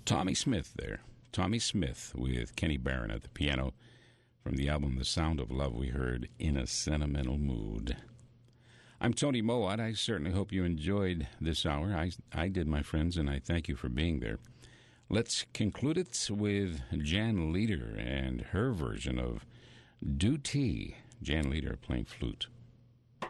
Tommy Smith there. Tommy Smith with Kenny Barron at the piano from the album The Sound of Love. We heard In a Sentimental Mood. I'm Tony Mowat. I certainly hope you enjoyed this hour. I did, my friends, and I thank you for being there. Let's conclude it with Jan Leader and her version of Do Tea. Jan Leader playing flute.